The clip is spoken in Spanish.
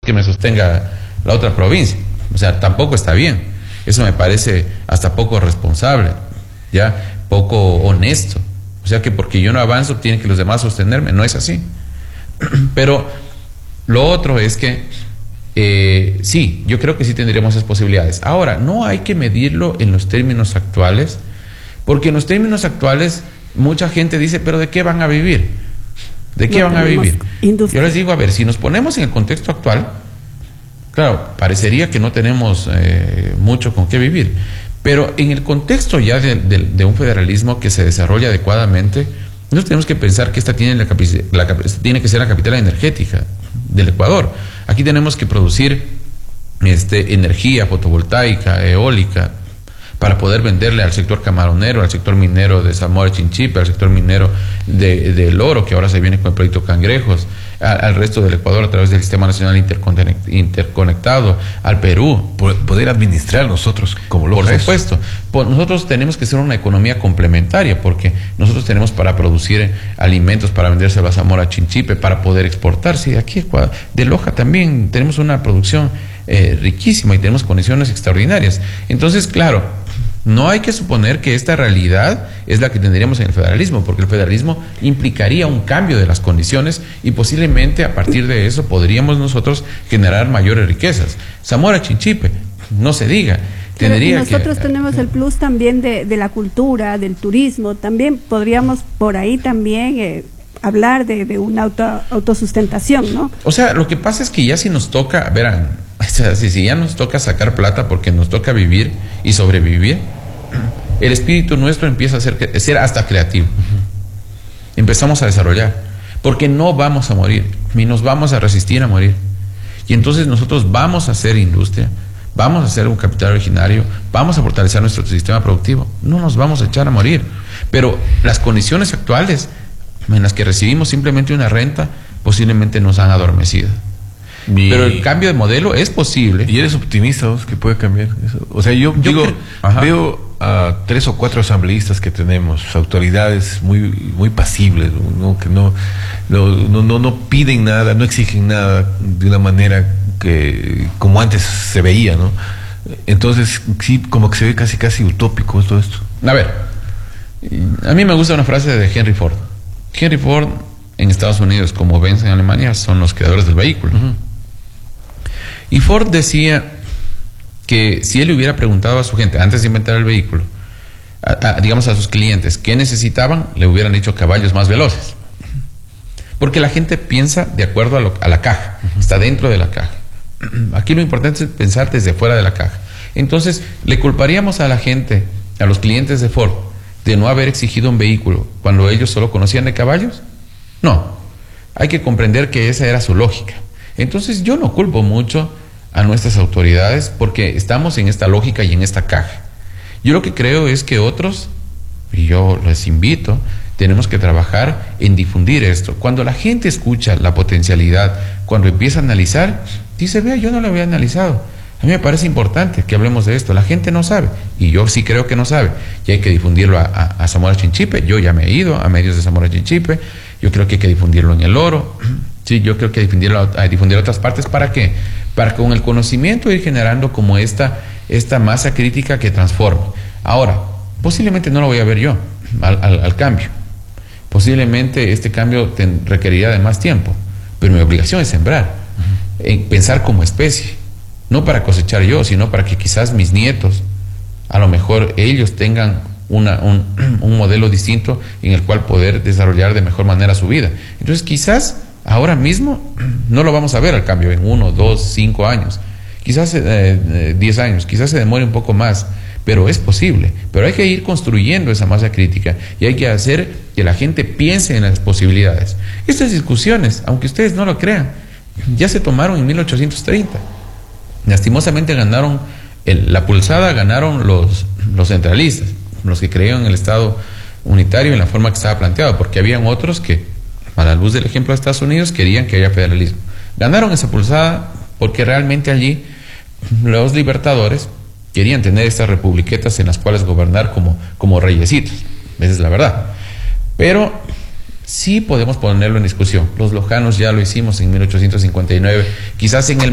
que me sostenga la otra provincia. O sea, tampoco está bien. Eso me parece hasta poco responsable, ya poco honesto. O sea, que porque yo no avanzo tienen que los demás sostenerme. No es así. Pero lo otro es que sí, yo creo que sí tendríamos esas posibilidades. Ahora, no hay que medirlo en los términos actuales, porque en los términos actuales mucha gente dice, pero ¿de qué van a vivir? ¿De qué van a vivir? Yo les digo, a ver, si nos ponemos en el contexto actual, claro, parecería que no tenemos mucho con qué vivir, pero en el contexto ya de un federalismo que se desarrolla adecuadamente, nosotros tenemos que pensar que esta tiene tiene que ser la capital energética del Ecuador. Aquí tenemos que producir energía fotovoltaica, eólica, para poder venderle al sector camaronero, al sector minero de Zamora Chinchipe, al sector minero del oro, que ahora se viene con el proyecto Cangrejos, al resto del Ecuador a través del Sistema Nacional Interconectado, al Perú. Poder administrar nosotros como locales. Por supuesto. Nosotros tenemos que ser una economía complementaria, porque nosotros tenemos para producir alimentos, para venderse a Zamora Chinchipe, para poder exportar. Sí, aquí de Loja también tenemos una producción riquísima y tenemos condiciones extraordinarias. Entonces, claro, no hay que suponer que esta realidad es la que tendríamos en el federalismo, porque el federalismo implicaría un cambio de las condiciones y posiblemente a partir de eso podríamos nosotros generar mayores riquezas. Zamora Chinchipe, no se diga. Nosotros tenemos el plus también de la cultura, del turismo, también podríamos por ahí también hablar de una autosustentación, ¿no? O sea, lo que pasa es que ya si nos toca, verán, si ya nos toca sacar plata porque nos toca vivir y sobrevivir, el espíritu nuestro empieza a ser hasta creativo. Empezamos a desarrollar, porque no vamos a morir, ni nos vamos a resistir a morir. Y entonces nosotros vamos a hacer industria, vamos a hacer un capital originario, vamos a fortalecer nuestro sistema productivo, no nos vamos a echar a morir. Pero las condiciones actuales en las que recibimos simplemente una renta, posiblemente nos han adormecido. Pero el cambio de modelo es posible. ¿Y eres optimista vos que puede cambiar eso? O sea, yo digo, veo a 3 o 4 asambleístas que tenemos, autoridades muy pasibles, ¿no? Que no piden nada, no exigen nada de una manera que como antes se veía, ¿no? Entonces, sí, como que se ve casi utópico todo esto. A ver, a mí me gusta una frase de Henry Ford. Henry Ford en Estados Unidos, como Benz en Alemania, son los creadores del vehículo. Y Ford decía que si él hubiera preguntado a su gente, antes de inventar el vehículo, digamos a sus clientes, ¿qué necesitaban? Le hubieran dicho caballos más veloces. Porque la gente piensa de acuerdo a la caja, está dentro de la caja. Aquí lo importante es pensar desde fuera de la caja. Entonces, ¿le culparíamos a la gente, a los clientes de Ford, de no haber exigido un vehículo cuando ellos solo conocían de caballos? No. Hay que comprender que esa era su lógica. Entonces yo no culpo mucho a nuestras autoridades porque estamos en esta lógica y en esta caja. Yo lo que creo es que otros, y yo les invito, tenemos que trabajar en difundir esto. Cuando la gente escucha la potencialidad, cuando empieza a analizar, dice, vea, yo no lo había analizado. A mí me parece importante que hablemos de esto. La gente no sabe, y yo sí creo que no sabe. Y hay que difundirlo a Zamora Chinchipe. Yo ya me he ido a medios de Zamora Chinchipe. Yo creo que hay que difundirlo en el oro. Sí, yo creo que difundir a otras partes. ¿Para qué? Para con el conocimiento ir generando como esta masa crítica que transforme. Ahora, posiblemente no lo voy a ver yo al cambio. Posiblemente este cambio requeriría de más tiempo. Pero mi obligación es sembrar, pensar como especie. No para cosechar yo, sino para que quizás mis nietos, a lo mejor ellos tengan un modelo distinto en el cual poder desarrollar de mejor manera su vida. Entonces quizás ahora mismo no lo vamos a ver al cambio en 1, 2, 5 años, quizás 10 años, quizás se demore un poco más, pero es posible. Pero hay que ir construyendo esa masa crítica y hay que hacer que la gente piense en las posibilidades. Estas discusiones, aunque ustedes no lo crean, ya se tomaron en 1830. Lastimosamente ganaron la pulsada, ganaron los centralistas, los que creían en el Estado unitario en la forma que estaba planteado, porque habían otros que, a la luz del ejemplo de Estados Unidos, querían que haya federalismo. Ganaron esa pulsada porque realmente allí los libertadores querían tener estas republiquetas en las cuales gobernar como reyesitos. Esa es la verdad. Pero sí podemos ponerlo en discusión. Los lojanos ya lo hicimos en 1859, quizás en el